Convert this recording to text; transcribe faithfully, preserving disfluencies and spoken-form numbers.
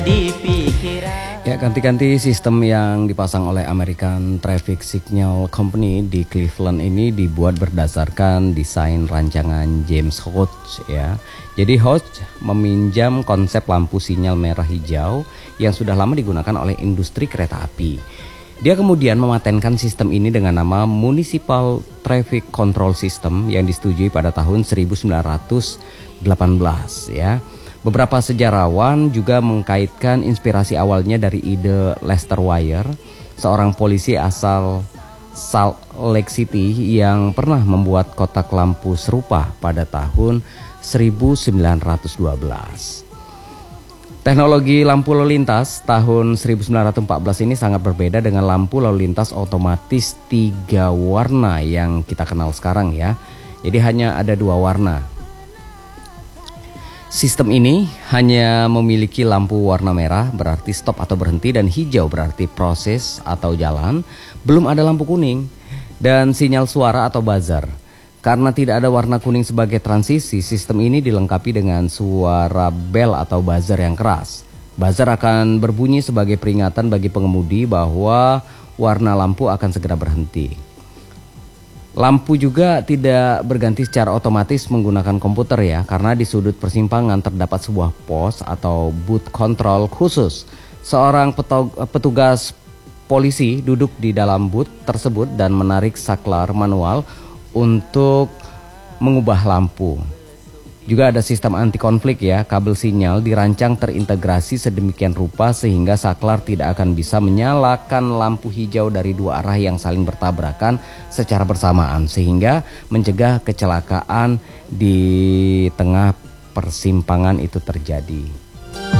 Ya, ganti-ganti sistem yang dipasang oleh American Traffic Signal Company di Cleveland ini dibuat berdasarkan desain rancangan James Hodge ya. Jadi Hodge meminjam konsep lampu sinyal merah hijau yang sudah lama digunakan oleh industri kereta api. Dia kemudian mematenkan sistem ini dengan nama Municipal Traffic Control System yang disetujui pada tahun seribu sembilan ratus delapan belas ya. Beberapa sejarawan juga mengkaitkan inspirasi awalnya dari ide Lester Wire, seorang polisi asal Salt Lake City yang pernah membuat kotak lampu serupa pada tahun seribu sembilan ratus dua belas. Teknologi lampu lalu lintas tahun seribu sembilan ratus empat belas ini sangat berbeda dengan lampu lalu lintas otomatis tiga warna yang kita kenal sekarang ya. Jadi hanya ada dua warna. Sistem ini hanya memiliki lampu warna merah berarti stop atau berhenti dan hijau berarti proses atau jalan, belum ada lampu kuning dan sinyal suara atau buzzer. Karena tidak ada warna kuning sebagai transisi, sistem ini dilengkapi dengan suara bel atau buzzer yang keras. Buzzer akan berbunyi sebagai peringatan bagi pengemudi bahwa warna lampu akan segera berhenti. Lampu juga tidak berganti secara otomatis menggunakan komputer ya, karena di sudut persimpangan terdapat sebuah pos atau booth control khusus. Seorang petugas polisi duduk di dalam booth tersebut dan menarik saklar manual untuk mengubah lampu. Juga ada sistem anti konflik ya, kabel sinyal dirancang terintegrasi sedemikian rupa sehingga saklar tidak akan bisa menyalakan lampu hijau dari dua arah yang saling bertabrakan secara bersamaan sehingga mencegah kecelakaan di tengah persimpangan itu terjadi.